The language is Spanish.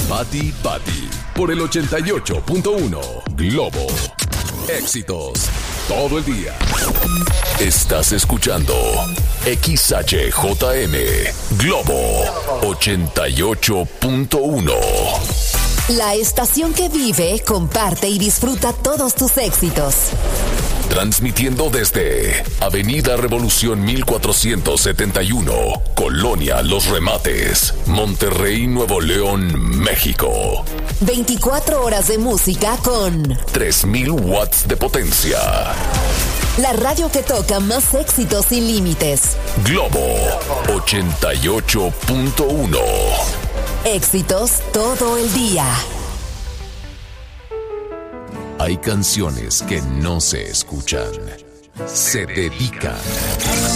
Patti Patti por el 88.1 Globo. Éxitos todo el día. Estás escuchando XHJM Globo 88.1. La estación que vive, comparte y disfruta todos tus éxitos. Transmitiendo desde Avenida Revolución 1471, Colonia Los Remates, Monterrey, Nuevo León, México. 24 horas de música con 3000 watts de potencia. La radio que toca más éxitos sin límites. Globo 88.1. Éxitos todo el día. Hay canciones que no se escuchan, se dedican.